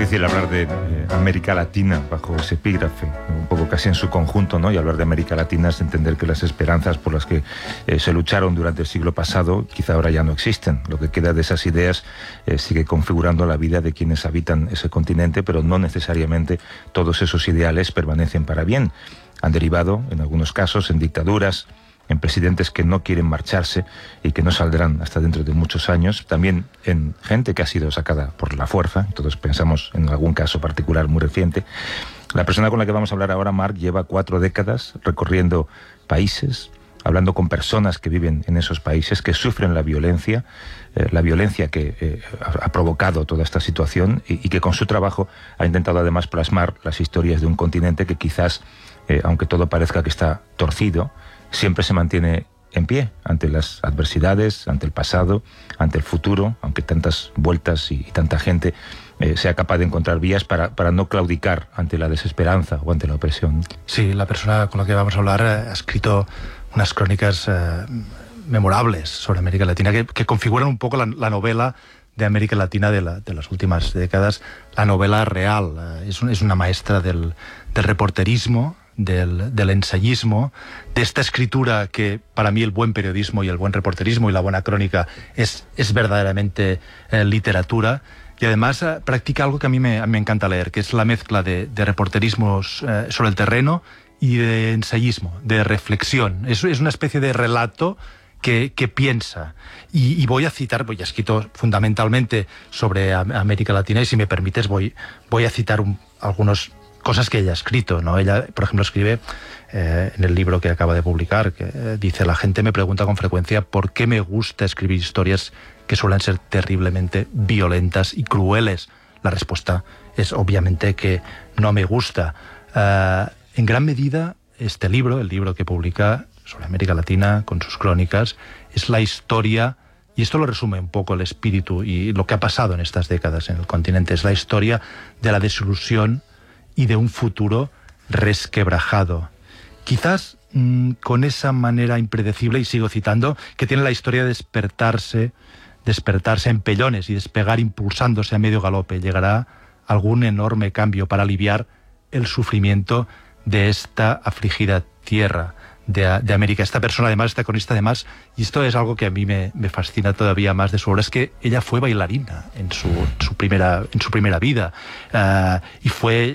difícil hablar de América Latina bajo ese epígrafe, un poco casi en su conjunto, ¿no? Y hablar de América Latina es entender que las esperanzas por las que se lucharon durante el siglo pasado quizá ahora ya no existen. Lo que queda de esas ideas sigue configurando la vida de quienes habitan ese continente, pero no necesariamente todos esos ideales permanecen para bien. Han derivado, en algunos casos, en dictaduras, en presidentes que no quieren marcharse y que no saldrán hasta dentro de muchos años, también en gente que ha sido sacada por la fuerza. Todos pensamos en algún caso particular muy reciente. La persona con la que vamos a hablar ahora, Marc, lleva 4 décadas recorriendo países, hablando con personas que viven en esos países, que sufren la violencia que ha provocado toda esta situación y que con su trabajo ha intentado además plasmar las historias de un continente que quizás, aunque todo parezca que está torcido, siempre se mantiene en pie ante las adversidades, ante el pasado, ante el futuro, aunque tantas vueltas y tanta gente sea capaz de encontrar vías para no claudicar ante la desesperanza o ante la opresión. Sí, la persona con la que vamos a hablar ha escrito unas crónicas memorables sobre América Latina que configuran un poco la novela de América Latina de las últimas décadas, la novela real. Es una maestra del reporterismo, del ensayismo, de esta escritura que para mí el buen periodismo y el buen reporterismo y la buena crónica es verdaderamente literatura, y además practica algo que a mí me encanta leer, que es la mezcla de reporterismos sobre el terreno y de ensayismo, de reflexión. Es una especie de relato que piensa. Y voy a citar, he escrito fundamentalmente sobre América Latina, y si me permites voy a citar algunas cosas que ella ha escrito, ¿no? Ella, por ejemplo, escribe en el libro que acaba de publicar, que dice: la gente me pregunta con frecuencia por qué me gusta escribir historias que suelen ser terriblemente violentas y crueles. La respuesta es obviamente que no me gusta. En gran medida, este libro, el libro que publica sobre América Latina, con sus crónicas, es la historia, y esto lo resume un poco el espíritu y lo que ha pasado en estas décadas en el continente, es la historia de la desilusión y de un futuro resquebrajado. Quizás con esa manera impredecible, y sigo citando, que tiene la historia de despertarse en pellones y despegar impulsándose a medio galope, llegará algún enorme cambio para aliviar el sufrimiento de esta afligida tierra de América. Esta persona, además, esta cronista, además, y esto es algo que a mí me fascina todavía más de su obra, es que ella fue bailarina en su primera vida, y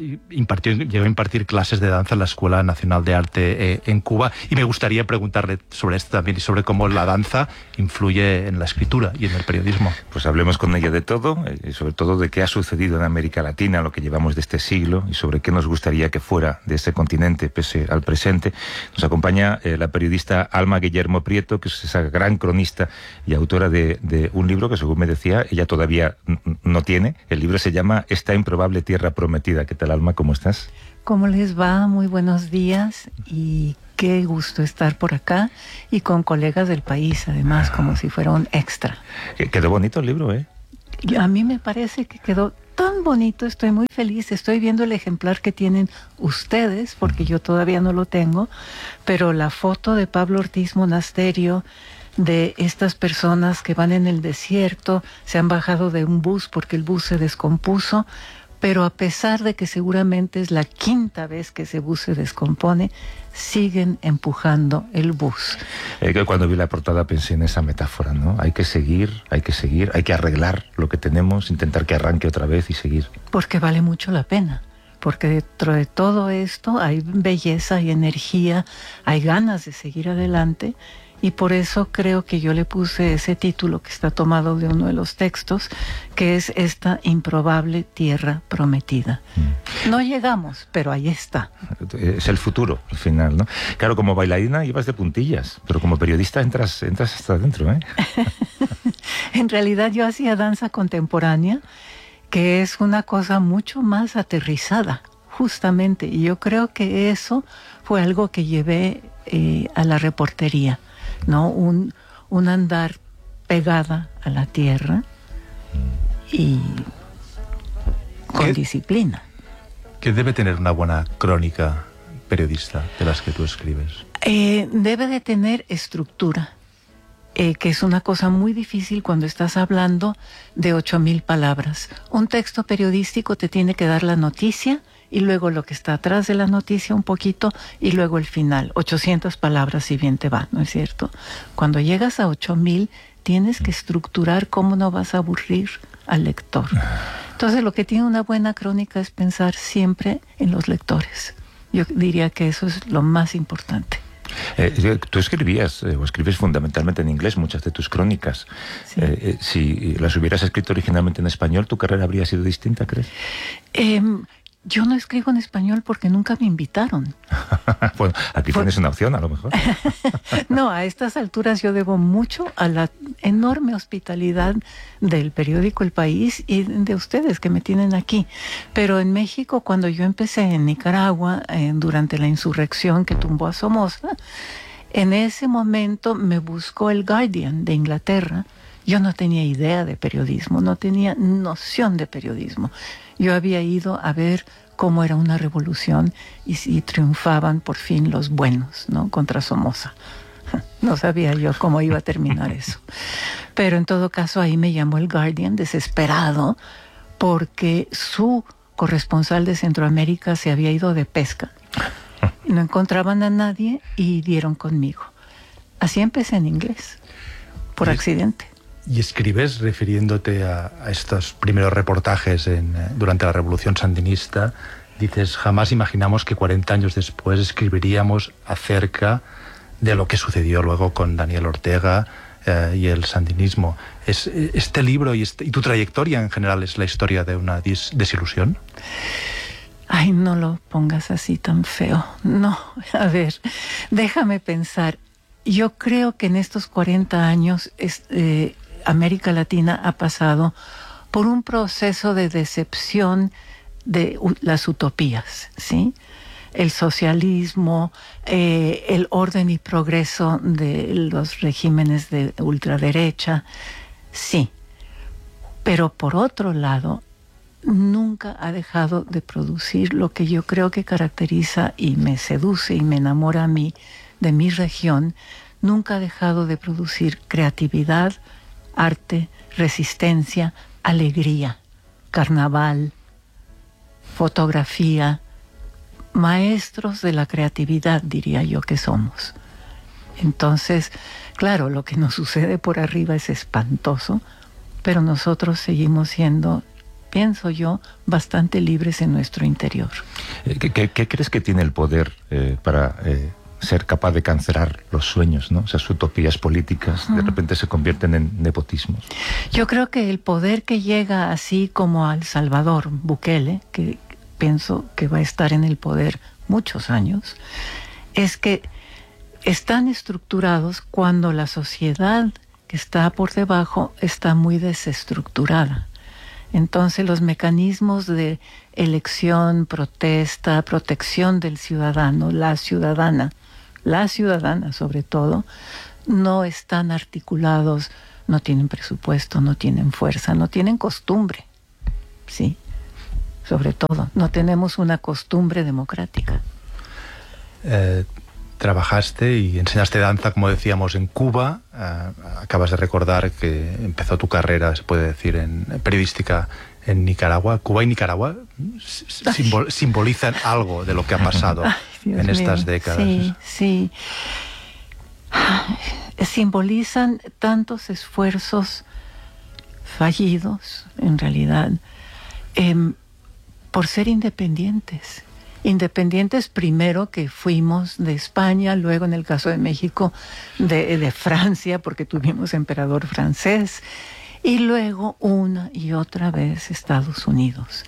llegó a impartir clases de danza en la Escuela Nacional de Arte en Cuba, y me gustaría preguntarle sobre esto también y sobre cómo la danza influye en la escritura y en el periodismo. Pues hablemos con ella de todo, y sobre todo de qué ha sucedido en América Latina, lo que llevamos de este siglo, y sobre qué nos gustaría que fuera de este continente pese al presente. Nos acompaña la periodista Alma Guillermo Prieto, que es esa gran cronista y autora de un libro que, según me decía, ella todavía no tiene. El libro se llama Esta improbable tierra prometida. ¿Qué tal, Alma? ¿Cómo estás? ¿Cómo les va? Muy buenos días, y qué gusto estar por acá y con colegas del país, además, como si fuera un extra. Quedó bonito el libro, ¿eh? A mí me parece que quedó tan bonito, estoy muy feliz. Estoy viendo el ejemplar que tienen ustedes, porque yo todavía no lo tengo, pero la foto de Pablo Ortiz Monasterio, de estas personas que van en el desierto, se han bajado de un bus porque el bus se descompuso, pero a pesar de que seguramente es la 5ª vez que ese bus se descompone, siguen empujando el bus. Cuando vi la portada pensé en esa metáfora, ¿no? Hay que seguir, hay que arreglar lo que tenemos, intentar que arranque otra vez y seguir. Porque vale mucho la pena, porque dentro de todo esto hay belleza, hay energía, hay ganas de seguir adelante. Y por eso creo que yo le puse ese título, que está tomado de uno de los textos, que es Esta improbable tierra prometida. No llegamos, pero ahí está. Es el futuro, al final, ¿no? Claro, como bailarina ibas de puntillas, pero como periodista entras hasta adentro, ¿eh? En realidad yo hacía danza contemporánea, que es una cosa mucho más aterrizada, justamente. Y yo creo que eso fue algo que llevé a la reportería, ¿no? Un andar pegada a la tierra y con disciplina. ¿Qué debe tener una buena crónica periodista de las que tú escribes? Debe de tener estructura. que es una cosa muy difícil cuando estás hablando de 8,000 palabras. Un texto periodístico te tiene que dar la noticia y luego lo que está atrás de la noticia un poquito y luego el final. 800 palabras si bien te va, ¿no es cierto? Cuando llegas a 8,000 tienes que estructurar cómo no vas a aburrir al lector. Entonces lo que tiene una buena crónica es pensar siempre en los lectores. Yo diría que eso es lo más importante. Tú escribías o escribes fundamentalmente en inglés muchas de tus crónicas. Sí. Si las hubieras escrito originalmente en español, ¿tu carrera habría sido distinta, crees? Yo no escribo en español porque nunca me invitaron. Bueno, aquí tienes una opción, a lo mejor. No, a estas alturas yo debo mucho a la enorme hospitalidad del periódico El País y de ustedes que me tienen aquí. Pero en México, cuando yo empecé en Nicaragua, durante la insurrección que tumbó a Somoza, en ese momento me buscó el Guardian de Inglaterra. Yo no tenía idea de periodismo, no tenía noción de periodismo. Yo había ido a ver cómo era una revolución y si triunfaban por fin los buenos, ¿no? Contra Somoza. No sabía yo cómo iba a terminar eso. Pero en todo caso ahí me llamó el Guardian desesperado porque su corresponsal de Centroamérica se había ido de pesca. No encontraban a nadie y dieron conmigo. Así empecé en inglés, por accidente. Y escribes refiriéndote a estos primeros reportajes durante la Revolución Sandinista. Dices, jamás imaginamos que 40 años después escribiríamos acerca de lo que sucedió luego con Daniel Ortega y el sandinismo. ¿Este libro y tu trayectoria en general es la historia de una desilusión? Ay, no lo pongas así tan feo. No, a ver, déjame pensar. Yo creo que en estos 40 años América Latina ha pasado por un proceso de decepción de las utopías, ¿sí? El socialismo, el orden y progreso de los regímenes de ultraderecha, sí. Pero por otro lado, nunca ha dejado de producir lo que yo creo que caracteriza y me seduce y me enamora a mí de mi región. Nunca ha dejado de producir creatividad, arte, resistencia, alegría, carnaval, fotografía, maestros de la creatividad, diría yo que somos. Entonces, claro, lo que nos sucede por arriba es espantoso, pero nosotros seguimos siendo, pienso yo, bastante libres en nuestro interior. ¿Qué crees que tiene el poder para ser capaz de cancelar los sueños, ¿no? Esas utopías políticas de repente se convierten en nepotismos? Yo creo que el poder que llega así como al Salvador, Bukele, que pienso que va a estar en el poder muchos años, es que están estructurados cuando la sociedad que está por debajo está muy desestructurada. Entonces los mecanismos de elección, protesta, protección del ciudadano, la ciudadana sobre todo, no están articulados, no tienen presupuesto, no tienen fuerza, no tienen costumbre, ¿sí? Sobre todo, no tenemos una costumbre democrática. Trabajaste y enseñaste danza, como decíamos, en Cuba. Acabas de recordar que empezó tu carrera, se puede decir, en periodística en Nicaragua. Cuba y Nicaragua simbolizan algo de lo que ha pasado en estas décadas. Sí, sí. Simbolizan tantos esfuerzos fallidos, en realidad, por ser independientes. Independientes primero que fuimos de España, luego en el caso de México de Francia, porque tuvimos emperador francés, y luego una y otra vez Estados Unidos.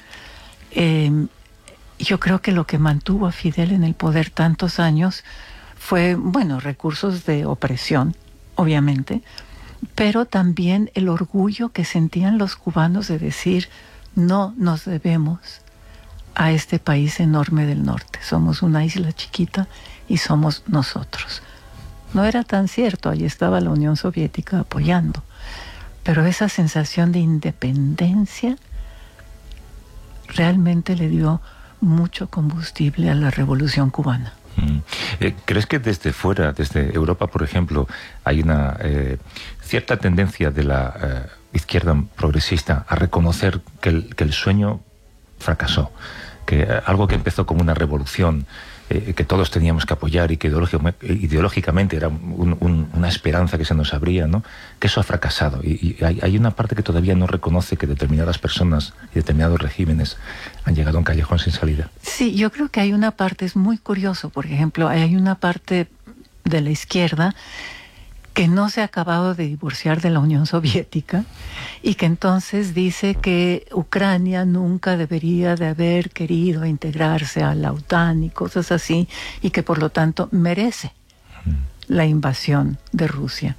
Yo creo que lo que mantuvo a Fidel en el poder tantos años fue, bueno, recursos de opresión, obviamente, pero también el orgullo que sentían los cubanos de decir, no nos debemos a este país enorme del norte. Somos una isla chiquita y somos nosotros. No era tan cierto, allí estaba la Unión Soviética apoyando, pero esa sensación de independencia realmente le dio mucho combustible a la Revolución Cubana. ¿Crees que desde fuera, desde Europa, por ejemplo, hay una cierta tendencia de la izquierda progresista a reconocer que el sueño fracasó? Que algo que empezó como una revolución, que todos teníamos que apoyar y que ideológicamente era una esperanza que se nos abría, ¿no? Que eso ha fracasado. Y hay una parte que todavía no reconoce que determinadas personas y determinados regímenes han llegado a un callejón sin salida. Sí, yo creo que hay una parte, es muy curioso, por ejemplo, hay una parte de la izquierda que no se ha acabado de divorciar de la Unión Soviética y que entonces dice que Ucrania nunca debería de haber querido integrarse a la OTAN y cosas así, y que por lo tanto merece la invasión de Rusia.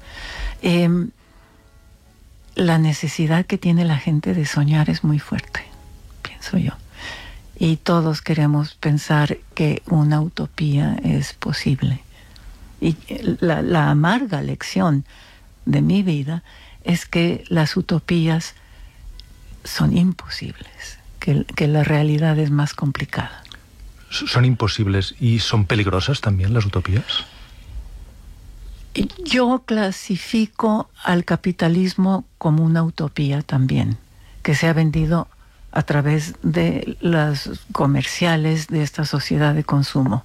La necesidad que tiene la gente de soñar es muy fuerte, pienso yo. Y todos queremos pensar que una utopía es posible. Y la amarga lección de mi vida es que las utopías son imposibles, que la realidad es más complicada. ¿Son imposibles y son peligrosas también las utopías? Yo clasifico al capitalismo como una utopía también, que se ha vendido a través de las comerciales de esta sociedad de consumo.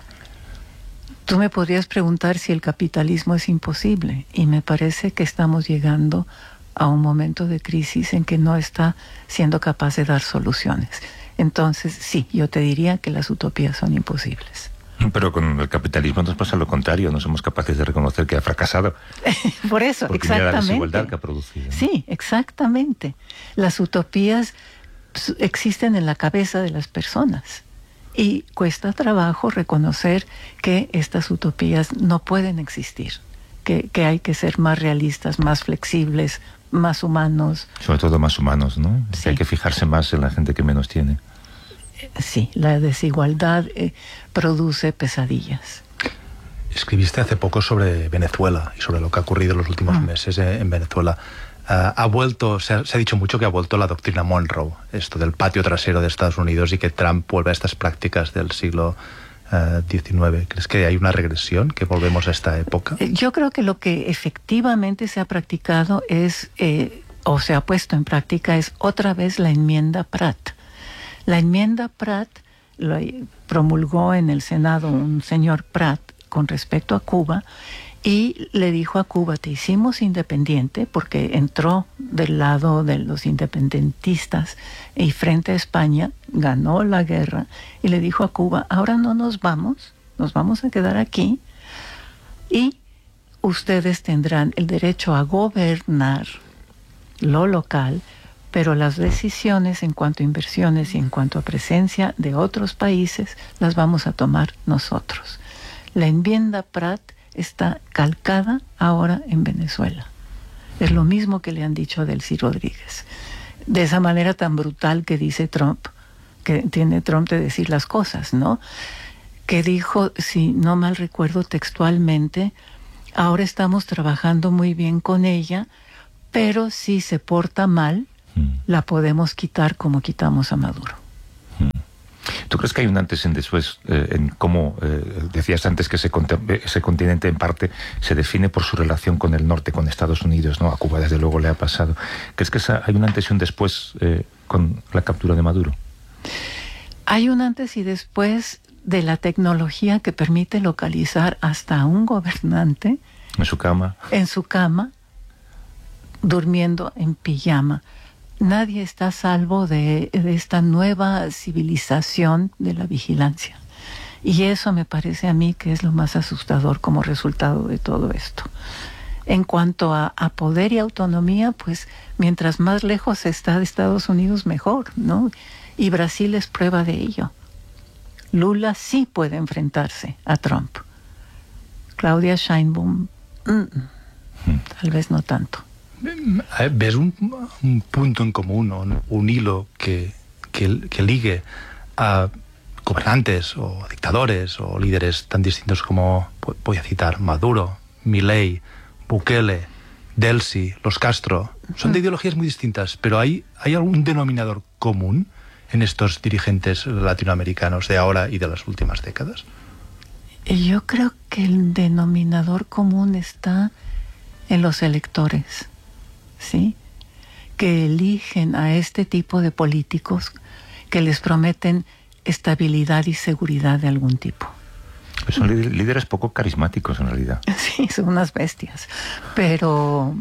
Tú me podrías preguntar si el capitalismo es imposible, y me parece que estamos llegando a un momento de crisis en que no está siendo capaz de dar soluciones. Entonces, sí, yo te diría que las utopías son imposibles. Pero con el capitalismo nos pasa lo contrario, no somos capaces de reconocer que ha fracasado. Por eso, porque exactamente. Mira la desigualdad que ha producido, ¿no? Sí, exactamente. Las utopías existen en la cabeza de las personas. Y cuesta trabajo reconocer que estas utopías no pueden existir, que hay que ser más realistas, más flexibles, más humanos. Sobre todo más humanos, ¿no? Sí. Que hay que fijarse más en la gente que menos tiene. Sí, la desigualdad produce pesadillas. Escribiste hace poco sobre Venezuela y sobre lo que ha ocurrido en los últimos meses en Venezuela. Ha vuelto, se ha dicho mucho que ha vuelto la doctrina Monroe, esto del patio trasero de Estados Unidos, y que Trump vuelve a estas prácticas del siglo XIX. ¿Crees que hay una regresión, que volvemos a esta época? Yo creo que lo que efectivamente se ha practicado es, o se ha puesto en práctica, es otra vez la enmienda Pratt. La enmienda Pratt lo promulgó en el Senado un señor Pratt con respecto a Cuba, y le dijo a Cuba: te hicimos independiente, porque entró del lado de los independentistas y frente a España ganó la guerra, y le dijo a Cuba: ahora no nos vamos a quedar aquí, y ustedes tendrán el derecho a gobernar lo local, pero las decisiones en cuanto a inversiones y en cuanto a presencia de otros países las vamos a tomar nosotros. La enmienda Pratt está calcada ahora en Venezuela. Es lo mismo que le han dicho a Delcy Rodríguez. De esa manera tan brutal que dice Trump, que tiene Trump de decir las cosas, ¿no? Que dijo, si no mal recuerdo textualmente: ahora estamos trabajando muy bien con ella, pero si se porta mal, la podemos quitar como quitamos a Maduro. ¿Tú crees que hay un antes y un después en cómo, decías antes que ese continente en parte se define por su relación con el norte, con Estados Unidos, ¿no? A Cuba desde luego le ha pasado. ¿Crees que hay un antes y un después con la captura de Maduro? Hay un antes y después de la tecnología que permite localizar hasta a un gobernante en su cama, durmiendo en pijama. Nadie está a salvo de esta nueva civilización de la vigilancia. Y eso me parece a mí que es lo más asustador como resultado de todo esto. En cuanto a poder y autonomía, pues mientras más lejos está de Estados Unidos, mejor, ¿no? Y Brasil es prueba de ello. Lula sí puede enfrentarse a Trump. Claudia Sheinbaum, tal vez no tanto. ¿Ves un punto en común, un hilo que ligue a gobernantes o dictadores o líderes tan distintos como, voy a citar, Maduro, Milei, Bukele, Delcy, los Castro? Son de ideologías muy distintas, pero ¿hay algún denominador común en estos dirigentes latinoamericanos de ahora y de las últimas décadas? Yo creo que el denominador común está en los electores, ¿sí? Que eligen a este tipo de políticos que les prometen estabilidad y seguridad de algún tipo. Pues son líderes poco carismáticos en realidad. Sí, son unas bestias, pero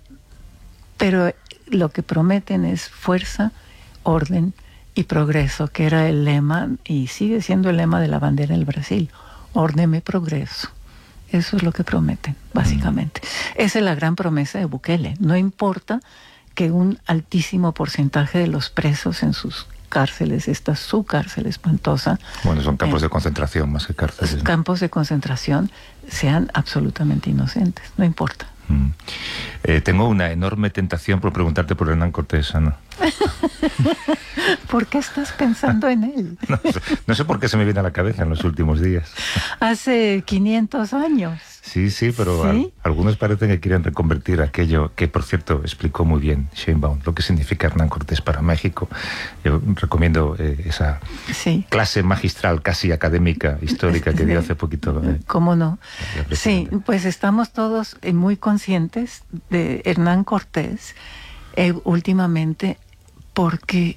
lo que prometen es fuerza, orden y progreso, que era el lema y sigue siendo el lema de la bandera del Brasil. Orden y progreso. Eso es lo que prometen, básicamente. Esa es la gran promesa de Bukele. No importa que un altísimo porcentaje de los presos en sus cárceles, esta es su cárcel espantosa. Bueno, son campos de concentración más que cárceles. Campos de concentración sean absolutamente inocentes, no importa. Tengo una enorme tentación por preguntarte por Hernán Cortés, Ana. ¿Por qué estás pensando en él? No sé por qué se me viene a la cabeza en los últimos días. Hace 500 años. Sí, pero ¿Sí? Algunos parecen que quieren reconvertir aquello que, por cierto, explicó muy bien Sheinbaum, lo que significa Hernán Cortés para México. Yo recomiendo esa clase magistral, casi académica, histórica, que dio hace poquito. ¿Cómo no? Sí, pues estamos todos muy conscientes de Hernán Cortés últimamente, porque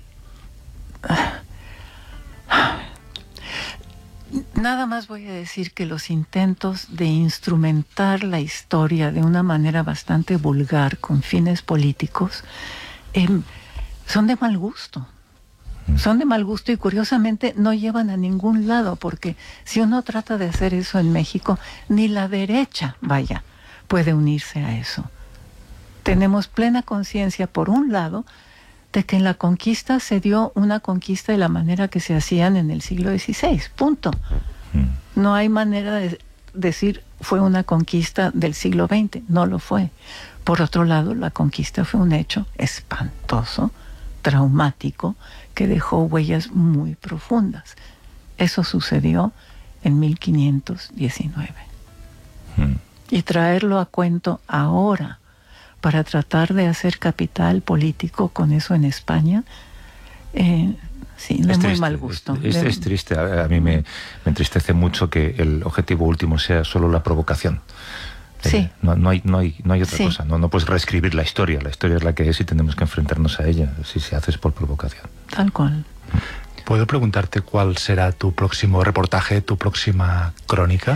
nada más voy a decir que los intentos de instrumentar la historia de una manera bastante vulgar con fines políticos son de mal gusto. Son de mal gusto y curiosamente no llevan a ningún lado, porque si uno trata de hacer eso en México, ni la derecha, puede unirse a eso. Tenemos plena conciencia, por un lado, de que en la conquista se dio una conquista de la manera que se hacían en el siglo XVI, punto. No hay manera de decir fue una conquista del siglo XX, no lo fue. Por otro lado, la conquista fue un hecho espantoso, traumático, que dejó huellas muy profundas. Eso sucedió en 1519. Y traerlo a cuento ahora, para tratar de hacer capital político con eso en España, sí, de muy mal gusto. Es triste. A mí me entristece mucho que el objetivo último sea solo la provocación. Sí. No hay otra cosa. No puedes reescribir la historia. La historia es la que es y tenemos que enfrentarnos a ella, si se hace por provocación. Tal cual. ¿Puedo preguntarte cuál será tu próximo reportaje, tu próxima crónica?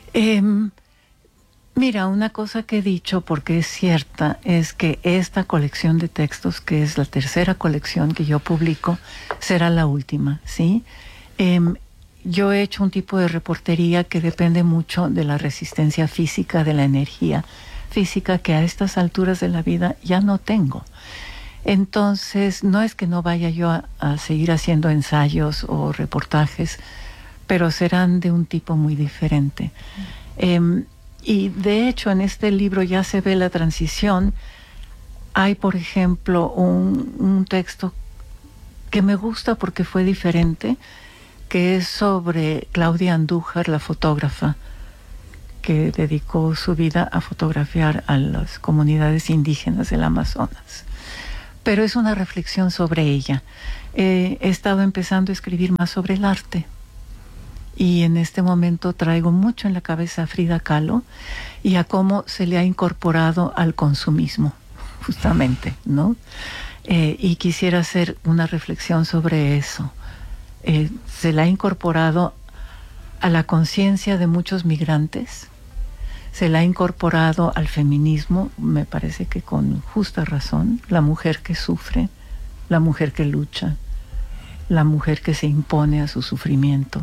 Mira, una cosa que he dicho, porque es cierta, es que esta colección de textos, que es la tercera colección que yo publico, será la última, ¿sí? Yo he hecho un tipo de reportería que depende mucho de la resistencia física, de la energía física, que a estas alturas de la vida ya no tengo. Entonces, no es que no vaya yo a seguir haciendo ensayos o reportajes, pero serán de un tipo muy diferente. Y de hecho en este libro ya se ve la transición. Hay, por ejemplo, un texto que me gusta porque fue diferente, que es sobre Claudia Andújar, la fotógrafa, que dedicó su vida a fotografiar a las comunidades indígenas del Amazonas. Pero es una reflexión sobre ella. He estado empezando a escribir más sobre el arte. Y en este momento traigo mucho en la cabeza a Frida Kahlo y a cómo se le ha incorporado al consumismo, justamente, ¿no? Y quisiera hacer una reflexión sobre eso. Se le ha incorporado a la conciencia de muchos migrantes, se le ha incorporado al feminismo, me parece que con justa razón, la mujer que sufre, la mujer que lucha, la mujer que se impone a su sufrimiento.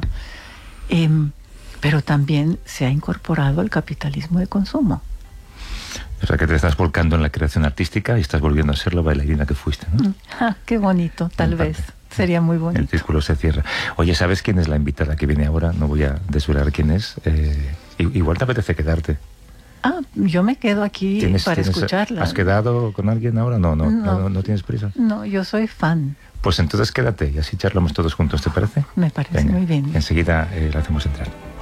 Pero también se ha incorporado el capitalismo de consumo. O sea, que te estás volcando en la creación artística y estás volviendo a ser la bailarina que fuiste, ¿no? Qué bonito, tal vez. Sería muy bonito. El círculo se cierra. Oye, ¿sabes quién es la invitada que viene ahora? No voy a desvelar quién es. Igual te apetece quedarte. Yo me quedo aquí para escucharla. ¿Has quedado con alguien ahora? No tienes prisa. No, yo soy fan. Pues entonces quédate y así charlamos todos juntos, ¿te parece? Me parece. Venga, muy bien. Enseguida la hacemos entrar.